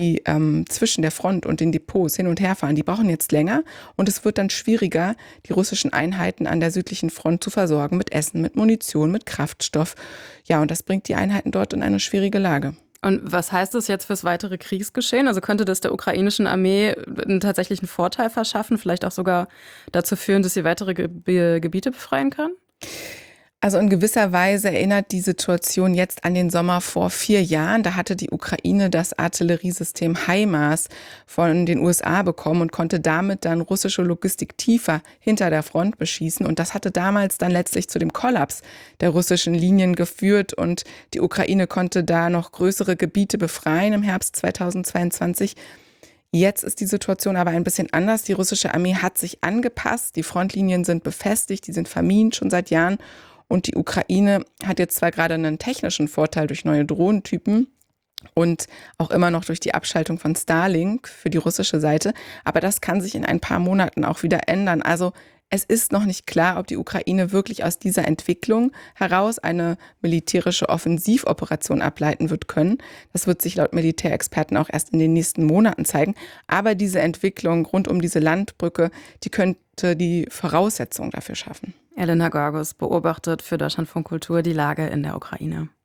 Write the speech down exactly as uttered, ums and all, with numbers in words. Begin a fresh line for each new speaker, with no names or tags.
die ähm, zwischen der Front und den Depots hin und her fahren, die brauchen jetzt länger und es wird dann schwieriger, die russischen Einheiten an der südlichen Front zu versorgen mit Essen, mit Munition, mit Kraftstoff. Ja, und das bringt die Einheiten dort in eine schwierige Lage.
Und was heißt das jetzt fürs weitere Kriegsgeschehen? Also könnte das der ukrainischen Armee einen tatsächlichen Vorteil verschaffen, vielleicht auch sogar dazu führen, dass sie weitere Ge- Gebiete befreien kann?
Also in gewisser Weise erinnert die Situation jetzt an den Sommer vor vier Jahren. Da hatte die Ukraine das Artilleriesystem HIMARS von den U S A bekommen und konnte damit dann russische Logistik tiefer hinter der Front beschießen. Und das hatte damals dann letztlich zu dem Kollaps der russischen Linien geführt. Und die Ukraine konnte da noch größere Gebiete befreien im Herbst zweitausendzweiundzwanzig. Jetzt ist die Situation aber ein bisschen anders. Die russische Armee hat sich angepasst. Die Frontlinien sind befestigt, die sind vermint schon seit Jahren. Und die Ukraine hat jetzt zwar gerade einen technischen Vorteil durch neue Drohnentypen und auch immer noch durch die Abschaltung von Starlink für die russische Seite, aber das kann sich in ein paar Monaten auch wieder ändern. Also es ist noch nicht klar, ob die Ukraine wirklich aus dieser Entwicklung heraus eine militärische Offensivoperation ableiten wird können. Das wird sich laut Militärexperten auch erst in den nächsten Monaten zeigen. Aber diese Entwicklung rund um diese Landbrücke, die könnte die Voraussetzung dafür schaffen.
Elena Gorgus beobachtet für Deutschlandfunk Kultur die Lage in der Ukraine.